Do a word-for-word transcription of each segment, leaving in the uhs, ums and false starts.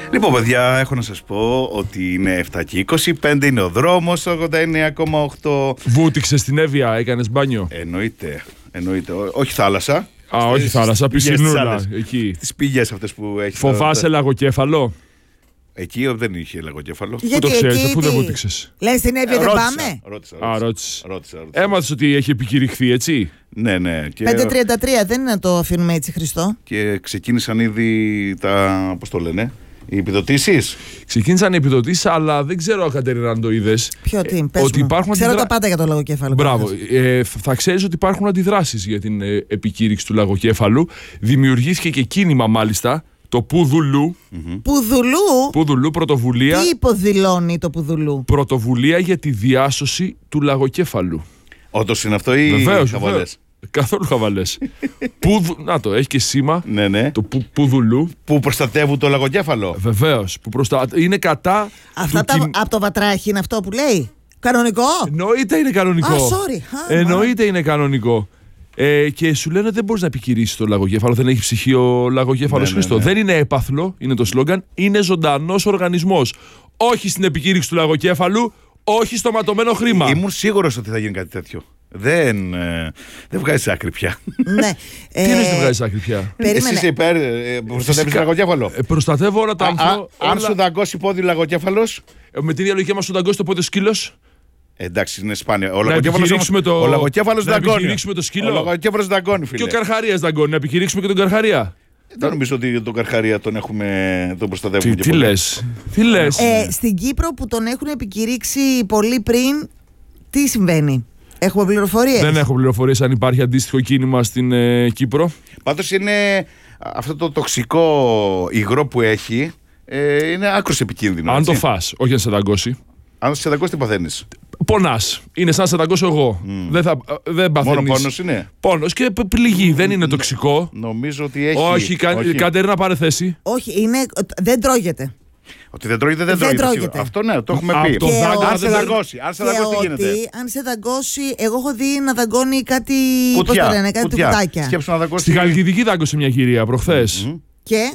Λοιπόν, παιδιά, έχω να σας πω ότι είναι επτά και είκοσι πέντε, είναι ο δρόμος ογδόντα εννέα κόμμα οκτώ. Βούτυξες στην Εύβοια, έκανες μπάνιο? Εννοείται, εννοείται. Ό, όχι θάλασσα. Α, όχι Στις- θάλασσα, στις πισινούλα. πηγές της Εκεί. Τις πηγές αυτές που έχει. Φοβάσαι λαγοκέφαλο? Εκεί δεν είχε λαγοκέφαλο. Πού το ξέρεις, αφού δεν βούτυξες? Λες στην Εύβοια δεν πάμε? Ρώτησα, Α, ρώτησα, ρώτησες. ρώτησα, ρώτησα. Έμαθες ότι έχει επικηρυχθεί, έτσι? Ναι, ναι. Και, πέντε τριάντα τρία δεν είναι να το αφήνουμε έτσι, Χριστό? και ξεκίνησαν ήδη τα, πώς το λένε, οι επιδοτήσεις. Ξεκίνησαν οι επιδοτήσεις, αλλά δεν ξέρω, Κατερίνα, αν το είδες. Ποιο τι, πες ότι μου. υπάρχουν Ξέρω αντιδρα- τα πάντα για το λαγοκέφαλο. Μπράβο. πάντως. Ε, θα ξέρεις ότι υπάρχουν αντιδράσεις για την ε, επικήρυξη του λαγοκέφαλου. Δημιουργήθηκε και κίνημα, μάλιστα, το Πουδουλού. Πουδουλού, Πουδουλού, πρωτοβουλία, τι υποδηλώνει το Πουδουλού? πρωτοβουλία για τη διάσωση του λαγοκέφαλου. Όντως είναι αυτό ή Βεβαίως, χαβαλές? βεβαίως. Καθόλου χαβαλές. Πουδου... Να το, έχει και σήμα. Ναι, ναι. Το που, Πουδουλού. Που προστατεύουν το λαγοκέφαλο. Βεβαίως. Που προστα... Είναι κατά. Αυτά του τα, κιν- από το βατράχι είναι αυτό που λέει? Κανονικό? Εννοείται είναι κανονικό. Α, sorry. Α, Εννοείται είναι κανονικό. Ε, και σου λένε δεν μπορείς να επικηρύσεις το λαγοκέφαλο, δεν έχει ψυχείο λαγοκέφαλος, Ναι, ναι, Χριστό. ναι. Δεν είναι έπαθλο, είναι το σλόγγαν, είναι ζωντανός οργανισμός. Όχι στην επικήρυξη του λαγοκέφαλου, όχι στο ματωμένο χρήμα. Ήμουν σίγουρος ότι θα γίνει κάτι τέτοιο. Δεν, ε, δεν βγάζεις άκρη πια. Ναι. Τι είναι δεν βγάζεις άκρη πια? Περίμενε. Εσύ είσαι υπέρ, ε, προστατεύεις το λαγοκέφαλο. Ε, προστατεύω όλα τα Α, α, ανθρώπινα. αν σου δαγκώσει πόδι λαγοκέφαλος, Ε, Με τη διαλογική μας σου δαγκώσει το πόδι σκύλος. ε, εντάξει, είναι σπάνιο. Ο Να λαγοκέφαλος, επιχειρήσουμε όμως- το- ο λαγοκέφαλος να δαγκώνει. επιχειρήσουμε το σκύλο. Ο λαγοκέφαλος δαγκώνει, φίλε. Και ο Καρχαρίας δαγκώνει. Να επιχειρήσουμε και τον Καρχαρία. Δεν νομίζω ότι τον Καρχαρία τον έχουμε, τον προστατεύουμε Τι, και τι πολύ. λες, τι λες. Ε, στην Κύπρο που τον έχουν επικηρύξει πολύ πριν, τι συμβαίνει? Έχουμε πληροφορίες? Δεν έχω πληροφορίες αν υπάρχει αντίστοιχο κίνημα στην ε, Κύπρο. Πάντως είναι αυτό το τοξικό υγρό που έχει, ε, είναι άκρως επικίνδυνο. Αν έτσι. το φας, όχι αν σε δαγκώσει. Αν σε δαγκώσει, τι παθαίνεις? Πονάς. Είναι σαν να σε δαγκώσω εγώ. Δεν, θα, ε, δεν παθαίνεις. Μόνο πόνος είναι. Πόνος και π- πληγή. Δεν είναι τοξικό. Νομίζω ότι έχει. Όχι, κα, όχι. Κατερίνα, πάρε θέση. Όχι, είναι, δεν τρώγεται. Ότι δεν τρώγεται, δεν, Δεν τρώγεται. τρώγεται. σίγουρα. Αυτό ναι, το έχουμε Από πει. το Και δάγκωμα ο- Αν σε δεν δαγκώσει, αν σε Και δαγκώσει, τι ότι γίνεται? αν σε δαγκώσει, εγώ έχω δει να δαγκώνει κάτι. Πώς Κουτιά, το λένε, κάτι κουτιά. κουτάκια. Σκέψου να δαγκώσει. Στη Χαλκιδική δάγκωσε μια κυρία προχθές. Και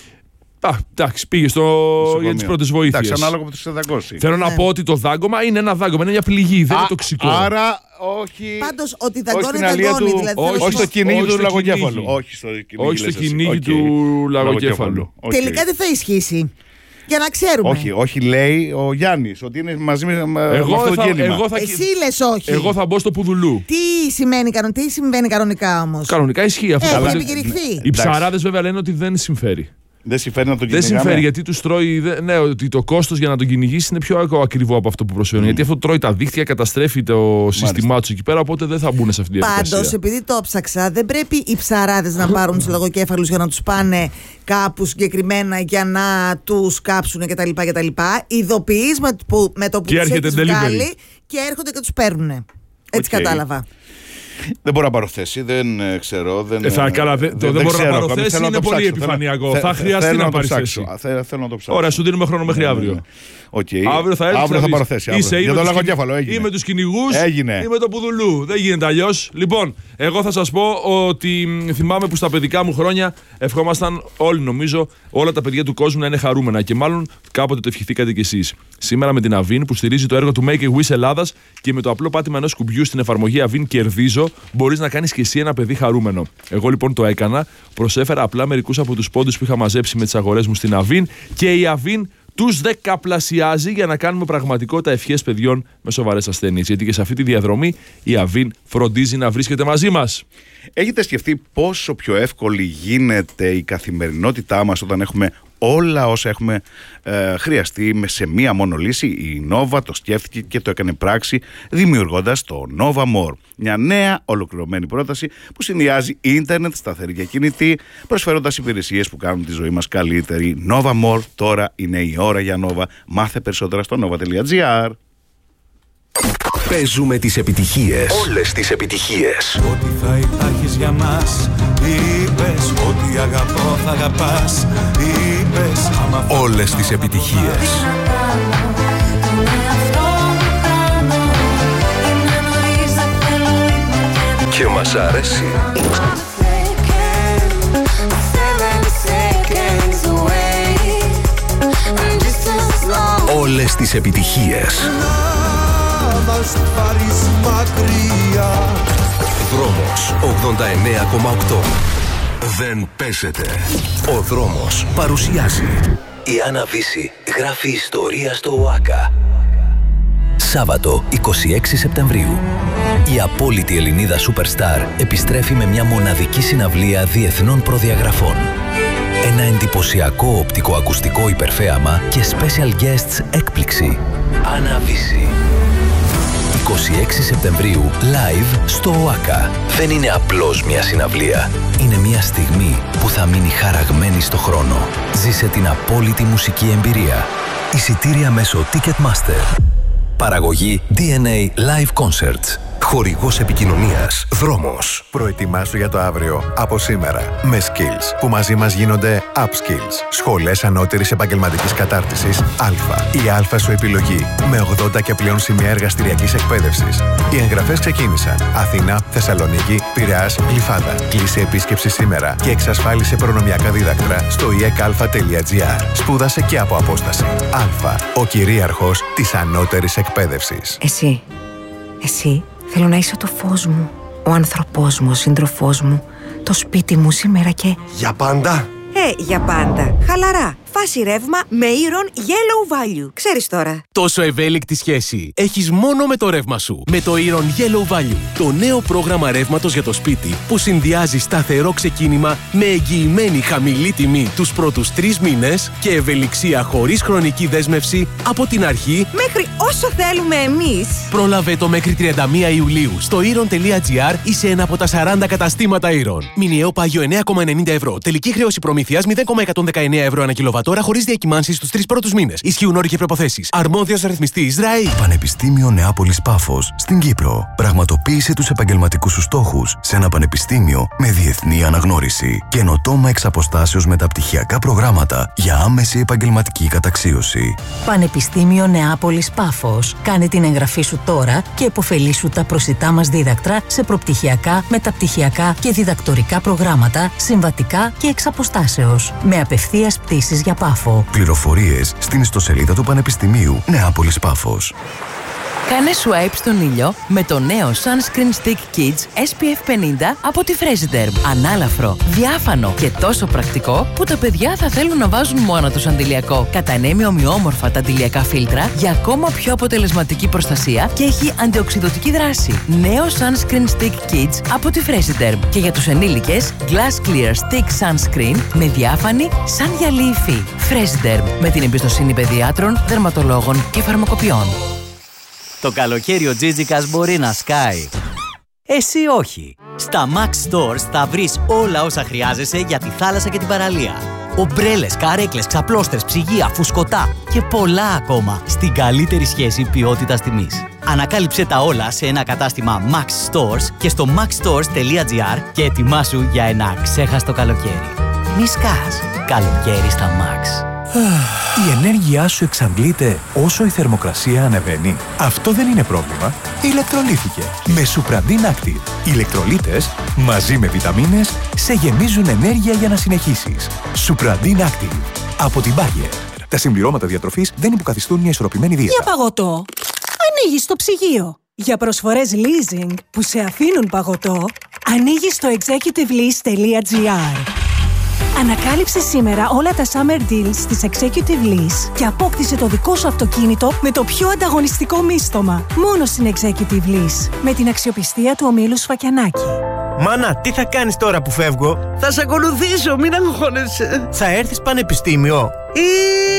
Α, εντάξει, πήγε στο... για τις πρώτες βοήθειες. Εντάξει, ανάλογα που του σε δαγκώσει. Θέλω να Ναι. πω ότι το δάγκωμα είναι ένα δάγκωμα, είναι μια πληγή, δεν είναι Α, τοξικό. Άρα, όχι. πάντως ότι όχι δαγκώνει, στην αλία δαγκώνει. του- Δηλαδή, όχι θέλω να όχι σου στο πω, κυνήγι όχι του στο λαγοκέφαλου. κυνήγι. Όχι στο κυνήγι, Όχι στο λες εσύ. κυνήγι Οκ. του λαγοκέφαλου. Οκ. τελικά δεν θα ισχύσει. Για να ξέρουμε. Όχι, όχι, λέει ο Γιάννης ότι είναι μαζί με, με Εγώ αυτό το θα, κίνημα. εγώ, θα, Εσύ λες όχι. εγώ θα μπω στο Πουδουλού. Τι σημαίνει κανον- τι συμβαίνει κανονικά όμως? Κανονικά ισχύει αυτό. Έχει Αλλά- επικηρυχθεί. Οι ψαράδες βέβαια λένε ότι δεν συμφέρει. Δεν συμφέρει να τον Δεν κυνηγάμε. συμφέρει γιατί του τρώει. δε- Ναι, ότι το κόστος για να τον κυνηγήσει είναι πιο ακ- ακριβό από αυτό που προσφέρουν. Γιατί αυτό τρώει τα δίχτυα, καταστρέφει το σύστημά του εκεί πέρα. Οπότε δεν θα μπουν σε αυτή τη διαδικασία. Πάντως, επειδή το ψάξα, δεν πρέπει οι ψαράδες να πάρουν τους λαγοκέφαλους για να τους πάνε κάπου συγκεκριμένα για να τους κάψουν κτλ. κτλ. Ειδοποιείς με, που- με το που Και τους έρχεται έχεις delivery. βγάλει και έρχονται και τους παίρνουν. Έτσι Οκ. κατάλαβα. Δεν μπορώ να πάρω θέση, δεν ε, ξέρω. Δεν, Ε, θα, καλά, δε- το δεν μπορώ να ξέρω πάρω ακόμη. θέση, Θέλω να είναι το πολύ ψάξω. επιφανειακό. Θέλω- Θα θε- χρειαστεί θέλω να το πάρεις ψάξω. θέση. Α, θε- Θέλω να το ψάξω. Ωραία, σου δίνουμε χρόνο μέχρι Ναι, ναι, αύριο. ναι. Οκ. Αύριο θα έρθει. Αύριο θα πάρω θέση. αύριο. Είσαι ή Για με το τους λαγοκέφαλο κυνη- έγινε. Ή με του κυνηγού Έγινε. ή με το Πουδουλού. Δεν γίνεται αλλιώ. Λοιπόν, εγώ θα σα πω ότι μ, θυμάμαι που στα παιδικά μου χρόνια ευχόμασταν όλοι, νομίζω, όλα τα παιδιά του κόσμου να είναι χαρούμενα. Και μάλλον κάποτε το ευχηθήκατε κι εσεί. Σήμερα με την Αβίν που στηρίζει το έργο του Make a Wish Ελλάδας και με το απλό πάτημα ενός κουμπιού στην εφαρμογή Αβίν Κερδίζω, μπορείς να κάνεις κι εσύ ένα παιδί χαρούμενο. Εγώ λοιπόν το έκανα. Προσέφερα απλά μερικούς από τους πόντους που είχα μαζέψει με τις αγορές μου στην Αβίν και η Αβίν τους δεκαπλασιάζει για να κάνουμε πραγματικότητα ευχές παιδιών με σοβαρές ασθένειες. Γιατί και σε αυτή τη διαδρομή η Αβίν φροντίζει να βρίσκεται μαζί μας. Έχετε σκεφτεί πόσο πιο εύκολη γίνεται η καθημερινότητά μας όταν έχουμε όλα όσα έχουμε ε, χρειαστεί με σε μία μόνο λύση? Η Nova το σκέφτηκε και το έκανε πράξη δημιουργώντας το Nova More. Μια νέα ολοκληρωμένη πρόταση που συνδυάζει ίντερνετ, σταθερή και κινητή, προσφέροντας υπηρεσίες που κάνουν τη ζωή μας καλύτερη. Nova More, τώρα είναι η ώρα για Nova. Μάθε περισσότερα στο nova τελεία gr. Παίζουμε τις επιτυχίες. Όλες τις επιτυχίες. Ότι θα υπάρχεις για μας. Είπες ότι αγαπώ θα αγαπάς. Είπες άμα Όλες τις επιτυχίες. Και μας αρέσει. Όλες τις επιτυχίες. Να μας πάρεις μακριά. Δρόμος ογδόντα εννέα κόμμα οκτώ. Δεν πέσετε. Ο Δρόμος παρουσιάζει. Η Άννα Βύση γράφει ιστορία στο ΟΑΚΑ. Σάββατο είκοσι έξι Σεπτεμβρίου. Η απόλυτη Ελληνίδα Superstar επιστρέφει με μια μοναδική συναυλία διεθνών προδιαγραφών. Ένα εντυπωσιακό οπτικοακουστικό υπερθέαμα και special guests έκπληξη. Άννα Βύση. είκοσι έξι Σεπτεμβρίου, live στο ΟΑΚΑ. Δεν είναι απλώς μια συναυλία. Είναι μια στιγμή που θα μείνει χαραγμένη στο χρόνο. Ζήσε την απόλυτη μουσική εμπειρία. Εισιτήρια μέσω Ticketmaster. Παραγωγή ντι εν έι Live Concerts. Χορηγός επικοινωνίας Δρόμος. Προετοιμάσου για το αύριο από σήμερα με Skills που μαζί μας γίνονται Upskills. Σχολές ανώτερης επαγγελματικής κατάρτισης Α. Η Α σου επιλογή με ογδόντα και πλέον σημεία εργαστηριακής εκπαίδευσης. Οι εγγραφές ξεκίνησαν. Αθήνα, Θεσσαλονίκη, Πειραιάς, Γλυφάδα. Κλείσε επίσκεψη σήμερα και εξασφάλισε προνομιακά δίδακτρα στο ι εκ α τελεία τζι άρ. Σπούδασε και από απόσταση. Α. Ο κυρίαρχος της ανώτερης εκπαίδευσης. Εσύ. Εσύ. Θέλω να είσαι το φως μου, ο άνθρωπός μου, ο σύντροφός μου, το σπίτι μου σήμερα και... Για πάντα! Ε, για πάντα. Χαλαρά. Φάση ρεύμα με Iron Yellow Value. Ξέρεις τώρα. Τόσο ευέλικτη σχέση έχεις μόνο με το ρεύμα σου. Με το Iron Yellow Value. Το νέο πρόγραμμα ρεύματος για το σπίτι που συνδυάζει σταθερό ξεκίνημα με εγγυημένη χαμηλή τιμή τους πρώτους τρεις μήνες και ευελιξία χωρίς χρονική δέσμευση από την αρχή μέχρι όσο θέλουμε εμείς. Πρόλαβε το μέχρι τριάντα μία Ιουλίου στο iron τελεία τζι άρ ή σε ένα από τα σαράντα καταστήματα Iron. Μηνιαίο πάγιο εννέα κόμμα ενενήντα ευρώ. Τελική χρέωση προμήθειας μηδέν κόμμα εκατόν δεκαεννέα ευρώ ανά κιλοβατόρα χωρίς διακυμάνσεις στους τρεις πρώτους μήνες. Ισχύουν όροι και προϋποθέσεις. Αρμόδιος ρυθμιστής ΡΑΗ. Πανεπιστήμιο Νεάπολης Πάφος στην Κύπρο. Πραγματοποίησε τους επαγγελματικούς σου στόχους σε ένα πανεπιστήμιο με διεθνή αναγνώριση. Καινοτόμα εξ αποστάσεως μεταπτυχιακά προγράμματα για άμεση επαγγελματική καταξίωση. Πανεπιστήμιο Νεάπολης Πάφος. Κάνε την εγγραφή σου τώρα και επωφελήσου τα προσιτά μας δίδακτρα σε προπτυχιακά, μεταπτυχιακά και διδακτορικά προγράμματα, συμβατικά και εξ αποστάσεως. Με απευθείας πτήσεις για Πάφο. Πληροφορίες στην ιστοσελίδα του Πανεπιστημίου Νεάπολης Πάφος. Κάνε swipe στον ήλιο με το νέο Sunscreen Stick Kids ες πι εφ πενήντα από τη Fresiderm. Ανάλαφρο, διάφανο και τόσο πρακτικό που τα παιδιά θα θέλουν να βάζουν μόνο τους αντιλιακό. Κατανέμει ομοιόμορφα τα αντιλιακά φίλτρα για ακόμα πιο αποτελεσματική προστασία και έχει αντιοξυδωτική δράση. Νέο Sunscreen Stick Kids από τη Fresiderm. Και για τους ενήλικες, Glass Clear Stick Sunscreen με διάφανη σαν γυαλί υφή. Fresiderm, με την εμπιστοσύνη παιδιάτρων, δερματολόγων και φαρμακοποιών. Το καλοκαίρι ο Τζίτζικας μπορεί να σκάει. Εσύ όχι. Στα Max Stores θα βρεις όλα όσα χρειάζεσαι για τη θάλασσα και την παραλία. Ομπρέλες, καρέκλες, ξαπλώστρες, ψυγεία, φουσκωτά και πολλά ακόμα στην καλύτερη σχέση ποιότητας τιμής. Ανακάλυψε τα όλα σε ένα κατάστημα Max Stores και στο max stores τελεία τζι άρ και ετοιμάσου για ένα αξέχαστο καλοκαίρι. Μη σκάς. Καλοκαίρι στα Max. Η ενέργειά σου εξαντλείται όσο η θερμοκρασία ανεβαίνει. Αυτό δεν είναι πρόβλημα. Ηλεκτρολύθηκε με Supradin Active. Οι ηλεκτρολίτες μαζί με βιταμίνες σε γεμίζουν ενέργεια για να συνεχίσεις. Supradin Active από την Bayer. Τα συμπληρώματα διατροφής δεν υποκαθιστούν μια ισορροπημένη δίαιτα. Για παγωτό, ανοίγεις το ψυγείο. Για προσφορές leasing που σε αφήνουν παγωτό, ανοίγεις το executive lease τελεία τζι άρ. Ανακάλυψε σήμερα όλα τα summer deals της Executive Lease και απόκτησε το δικό σου αυτοκίνητο με το πιο ανταγωνιστικό μίστομα. Μόνο στην Executive Lease, με την αξιοπιστία του ομίλου Σφακιανάκη. Μάνα, τι θα κάνεις τώρα που φεύγω? Θα σε ακολουθήσω, μην αγχώνεσαι. Θα έρθεις πανεπιστήμιο? Ή,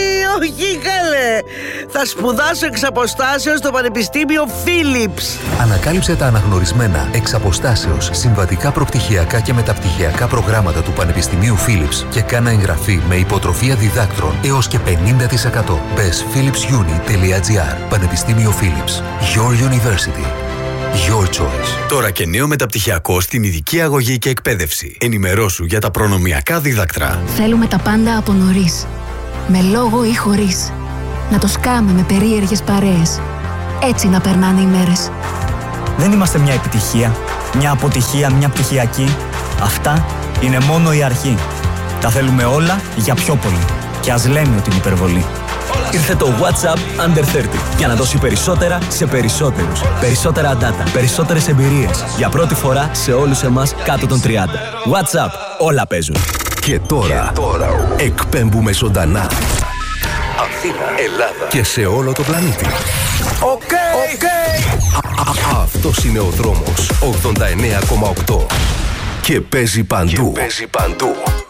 όχι καλέ. Θα σπουδάσω εξ αποστάσεως στο Πανεπιστήμιο Philips. Ανακάλυψε τα αναγνωρισμένα εξ αποστάσεως συμβατικά προπτυχιακά και μεταπτυχιακά προγράμματα του Πανεπιστημίου Philips και κάνα εγγραφή με υποτροφία διδάκτρων έως και πενήντα τοις εκατό. Μπες philips uni τελεία τζι άρ. Πανεπιστήμιο Philips. Your University. Your choice. Τώρα και νέο μεταπτυχιακό στην ειδική αγωγή και εκπαίδευση. Ενημερώσου για τα προνομιακά δίδακτρα. Θέλουμε τα πάντα από νωρίς. Με λόγο ή χωρίς. Να το σκάμε με περίεργες παρέες. Έτσι να περνάνε οι μέρες. Δεν είμαστε μια επιτυχία, μια αποτυχία, μια πτυχιακή. Αυτά είναι μόνο η αρχή. Τα θέλουμε όλα για πιο πολύ. Και ας λέμε ότι είναι υπερβολή. Ήρθε το WhatsApp Under τριάντα για να δώσει περισσότερα σε περισσότερους. Περισσότερα data, περισσότερες εμπειρίες. Για πρώτη φορά σε όλους εμάς κάτω των τριάντα. WhatsApp, όλα παίζουν. Και τώρα, και τώρα εκπέμπουμε ζωντανά Αθήνα, Ελλάδα και σε όλο το πλανήτη. Οκ, okay, οκ. Okay. Αυτός είναι ο δρόμος ογδόντα εννέα κόμμα οκτώ και παίζει παντού. Και παίζει παντού.